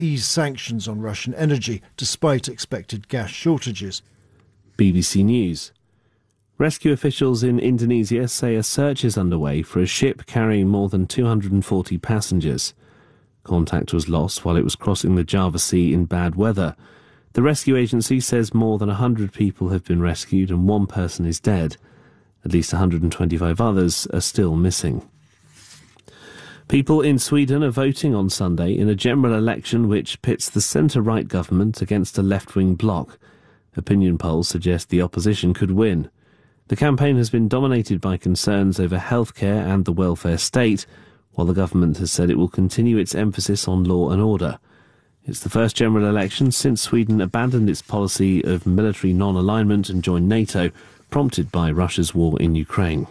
ease sanctions on Russian energy, despite expected gas shortages. BBC News. Rescue officials in Indonesia say a search is underway for a ship carrying more than 240 passengers. Contact was lost while it was crossing the Java Sea in bad weather. The rescue agency says more than 100 people have been rescued and one person is dead. At least 125 others are still missing. People in Sweden are voting on Sunday in a general election which pits the centre-right government against a left-wing bloc. Opinion polls suggest the opposition could win. The campaign has been dominated by concerns over healthcare and the welfare state, while the government has said it will continue its emphasis on law and order. It's the first general election since Sweden abandoned its policy of military non-alignment and joined NATO, prompted by Russia's war in Ukraine.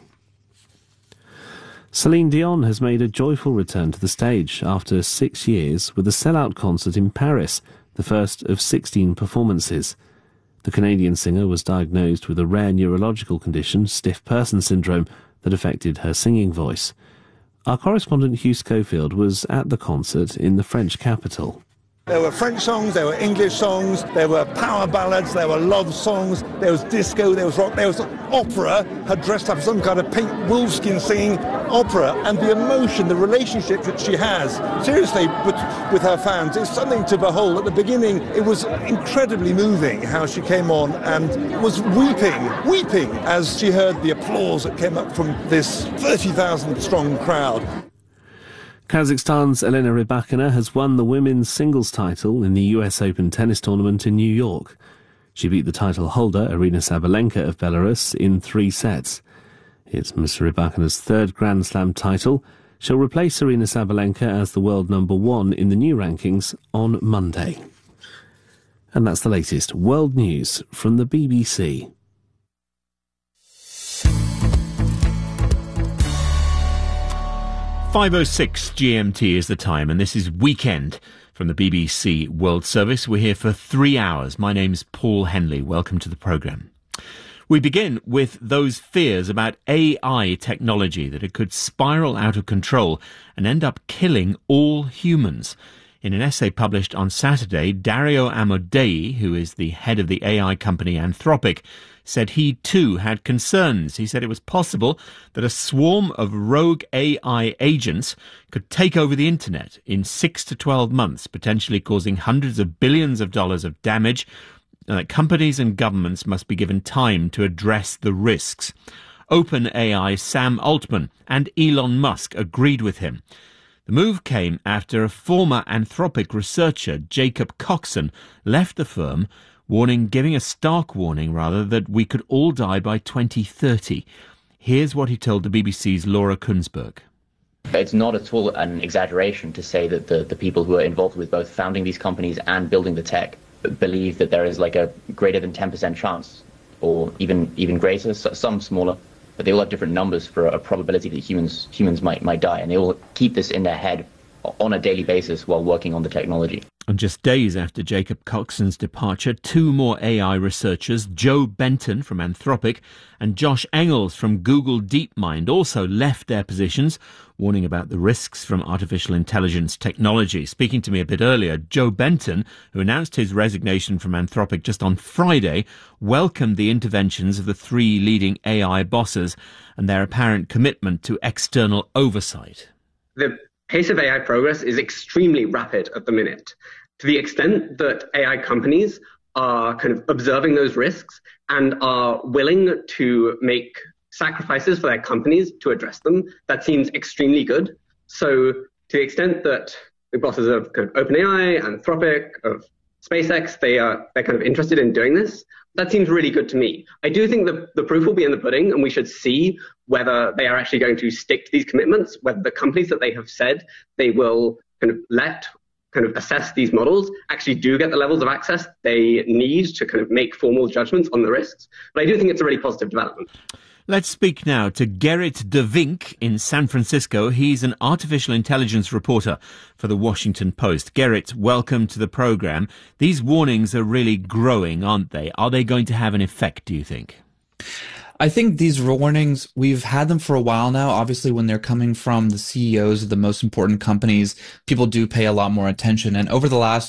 Celine Dion has made a joyful return to the stage after 6 years with a sellout concert in Paris, the first of 16 performances. The Canadian singer was diagnosed with a rare neurological condition, stiff person syndrome, that affected her singing voice. Our correspondent Hugh Schofield was at the concert in the French capital. There were French songs, there were English songs, there were power ballads, there were love songs, there was disco, there was rock, there was opera, had dressed up as some kind of pink wolfskin singing opera, and the emotion, the relationship that she has, seriously, with her fans, is something to behold. At the beginning, it was incredibly moving how she came on and was weeping as she heard the applause that came up from this 30,000 strong crowd. Kazakhstan's Elena Rybakina has won the women's singles title in the US Open tennis tournament in New York. She beat the title holder, Aryna Sabalenka of Belarus, in 3 sets. It's Ms. Rybakina's third Grand Slam title. She'll replace Aryna Sabalenka as the world number 1 in the new rankings on Monday. And that's the latest world news from the BBC. .506 GMT is the time, and this is Weekend from the BBC World Service. We're here for 3 hours. My name's Paul Henley. Welcome to the programme. We begin with those fears about AI technology, that it could spiral out of control and end up killing all humans. In an essay published on Saturday, Dario Amodei, who is the head of the AI company Anthropic, said he too had concerns. He said it was possible that a swarm of rogue AI agents could take over the internet in 6 to 12 months, potentially causing hundreds of billions of dollars of damage, and that companies and governments must be given time to address the risks. OpenAI's Sam Altman and Elon Musk agreed with him. The move came after a former Anthropic researcher, Jacob Coxon, left the firm, giving a stark warning, that we could all die by 2030. Here's what he told the BBC's Laura Kunsberg. It's not at all an exaggeration to say that the people who are involved with both founding these companies and building the tech believe that there is like a greater than 10% chance, or even greater, some smaller, but they all have different numbers for a probability that humans might die, and they all keep this in their head on a daily basis while working on the technology. And just days after Jacob Coxon's departure, 2 more AI researchers, Joe Benton from Anthropic and Josh Engels from Google DeepMind, also left their positions, warning about the risks from artificial intelligence technology. Speaking to me a bit earlier, Joe Benton, who announced his resignation from Anthropic just on Friday, welcomed the interventions of the 3 leading AI bosses and their apparent commitment to external oversight. The pace of AI progress is extremely rapid at the minute. To the extent that AI companies are kind of observing those risks and are willing to make sacrifices for their companies to address them, that seems extremely good. So to the extent that the bosses of kind of OpenAI, Anthropic, of SpaceX, they're kind of interested in doing this, that seems really good to me. I do think that the proof will be in the pudding, and we should see whether they are actually going to stick to these commitments, whether the companies that they have said they will assess these models actually do get the levels of access they need to kind of make formal judgments on the risks. But I do think it's a really positive development. Let's speak now to Gerrit de Vink in San Francisco. He's an artificial intelligence reporter for the Washington Post. Gerrit, welcome to the programme. These warnings are really growing, aren't they? Are they going to have an effect, do you think? I think these warnings, we've had them for a while now. Obviously, when they're coming from the CEOs of the most important companies, people do pay a lot more attention. And over the last